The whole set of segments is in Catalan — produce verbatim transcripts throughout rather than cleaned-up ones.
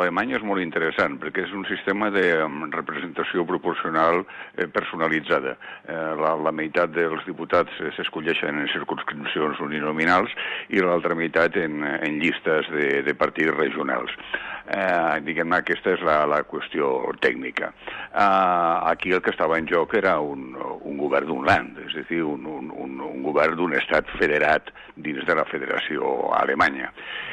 d'Alemanya és molt interessant, perquè és un sistema de representació proporcional eh, personalitzada. Eh, la, la meitat dels diputats s'escolleixen en circunscripcions uninominals i l'altra meitat en, en llistes de, de partits regionals. Eh, diguem-ne, aquesta és la, la qüestió tècnica. Eh, aquí el que estava en joc era un, un govern d'un land, és a dir, un, un, un, un govern d'un estat federat dins de la Federació Alemanya.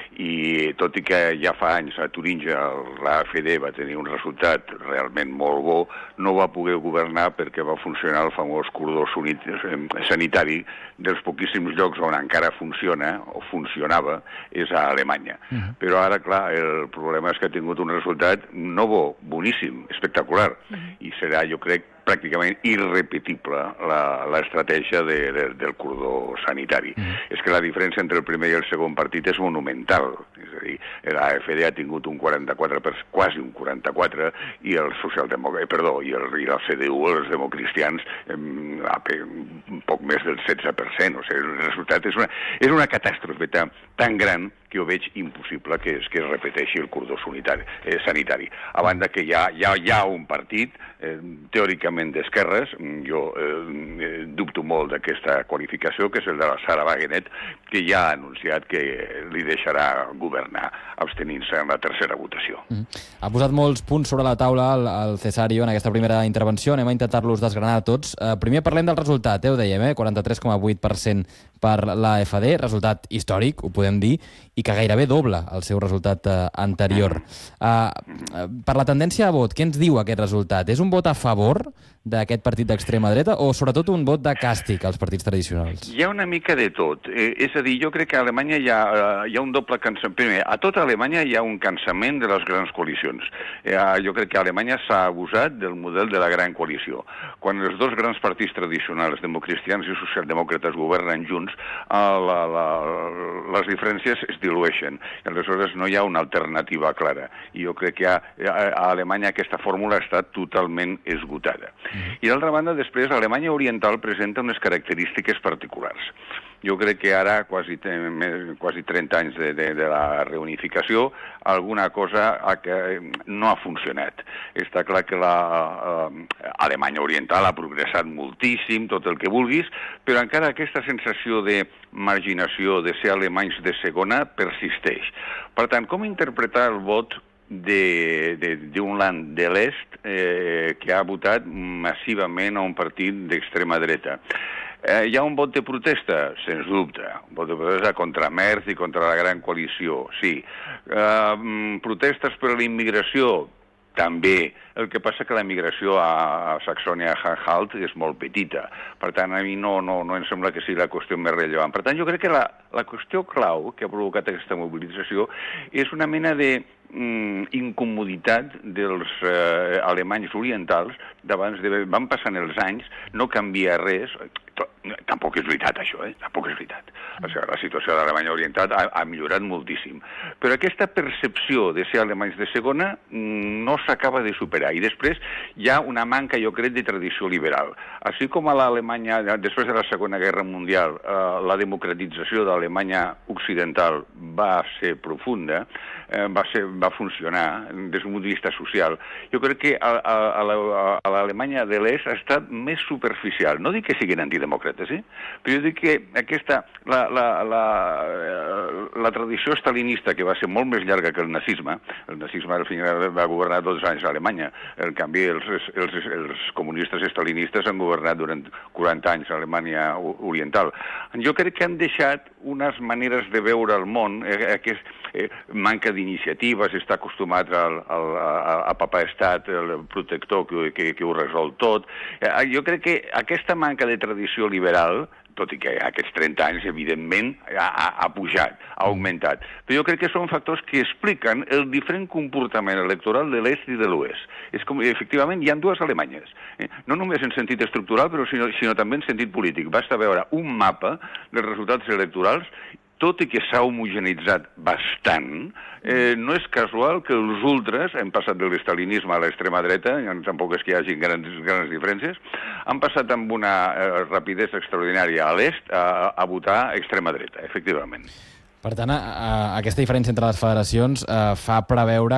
I tot i que ja fa anys a Turíngia l'A F D va tenir un resultat realment molt bo, no va poder governar perquè va funcionar el famós cordó sanitari dels poquíssims llocs on encara funciona o funcionava és a Alemanya. Uh-huh. Però ara, clar, el problema és que ha tingut un resultat no bo, boníssim, espectacular, uh-huh. i serà, jo crec, pràcticament irrepetible l'estratègia de, de, del cordó sanitari. Mm. És que la diferència entre el primer i el segon partit és monumental. És a dir, l'A F D ha tingut un quaranta-quatre, per, quasi un quaranta-quatre, i el socialdemòcrata, perdó, i, el, i la C D U, els democristians, un poc més del setze per cent. O sigui, el resultat és una, és una catàstrofe tan, tan gran que jo veig impossible que es, que es repeteixi el cordó sanitari. Eh, sanitari. A banda que hi ha, hi ha, hi ha un partit, eh, teòricament d'esquerres, jo eh, dubto molt d'aquesta qualificació, que és el de la Sara Wagenknecht, que ja ha anunciat que li deixarà governar abstenint-se en la tercera votació. Mm. Ha posat molts punts sobre la taula el, el Cesario en aquesta primera intervenció. Anem a intentar-los desgranar tots. Eh, primer parlem del resultat, eh, ho dèiem, eh? quaranta-tres coma vuit per cent per l'A F D, resultat històric, ho podem dir, i que gairebé doble el seu resultat eh, anterior. Uh, per la tendència a vot, què ens diu aquest resultat? És un vot a favor d'aquest partit d'extrema dreta o sobretot un vot de càstig als partits tradicionals? Hi ha una mica de tot. Eh, és a dir, jo crec que a Alemanya hi ha, uh, hi ha un doble cansament. Primer, a tota Alemanya hi ha un cansament de les grans coalicions. Eh, jo crec que a Alemanya s'ha abusat del model de la gran coalició. Quan els dos grans partits tradicionals, democristians i socialdemòcrates, governen junts, uh, la, la, les diferències es dilueixen. I aleshores no hi ha una alternativa clara. I jo crec que a, a Alemanya aquesta fórmula està totalment esgotada. I d'altra banda, després, Alemanya Oriental presenta unes característiques particulars. Jo crec que ara, quasi, quasi trenta anys de, de, de la reunificació, alguna cosa ha, que no ha funcionat. Està clar que la uh, Alemanya Oriental ha progressat moltíssim, tot el que vulguis, però encara aquesta sensació de marginació, de ser alemanys de segona, persisteix. Per tant, com interpretar el vot d'un land de l'est eh, que ha votat massivament a un partit d'extrema dreta? Eh, hi ha un vot de protesta? Sens dubte. Un vot de protesta contra Merz i contra la gran coalició, sí. Eh, protestes per la immigració? També. El que passa que la migració a Saxònia-Anhalt és molt petita. Per tant, a mi no, no, no em sembla que sigui la qüestió més rellevant. Per tant, jo crec que la, la qüestió clau que ha provocat aquesta mobilització és una mena de mm, incomoditat dels eh, alemanys orientals d'abans de... Van passant els anys, no canvia res... Tampoc és veritat, això, eh? Tampoc és veritat. O sigui, la situació de l'Alemanya Oriental ha, ha millorat moltíssim. Però aquesta percepció de ser alemanys de segona no s'acaba de superar. I després hi ha una manca, jo crec, de tradició liberal. Així com a l'Alemanya, després de la Segona Guerra Mundial, eh, la democratització de l'Alemanya occidental va ser profunda, eh, va, ser, va funcionar des d'un punt de vista social. Jo crec que a, a, a l'Alemanya de l'Est ha estat més superficial. No dic que siguin antidemòcrates, eh? Però jo dic que aquesta, la, la, la, la tradició stalinista, que va ser molt més llarga que el nazisme, el nazisme al final va governar dotze anys a Alemanya, en canvi els, els, els comunistes stalinistes han governat durant quaranta anys a Alemanya Oriental. Jo crec que han deixat unes maneres de veure el món, eh, que és eh, manca d'iniciatives, està acostumat al, al, a, a papà estat, el protector que, que, que ho resol tot. Eh, jo crec que aquesta manca de tradició liberal, tot i que aquests trenta anys, evidentment, ha, ha, ha pujat, ha augmentat. Però jo crec que són factors que expliquen el diferent comportament electoral de l'est i de l'oest. És com, efectivament, hi ha dues Alemanyes. Eh? No només en sentit estructural, però sinó, sinó també en sentit polític. Basta veure un mapa dels resultats electorals, tot i que s'ha homogeneitzat bastant, eh, no és casual que els ultres, hem passat de l'estalinisme a l'extrema dreta, tampoc és que hi hagi grans, grans diferències, han passat amb una eh, rapidesa extraordinària a l'est a, a votar extrema dreta, efectivament. Per tant, a, a, aquesta diferència entre les federacions eh, fa preveure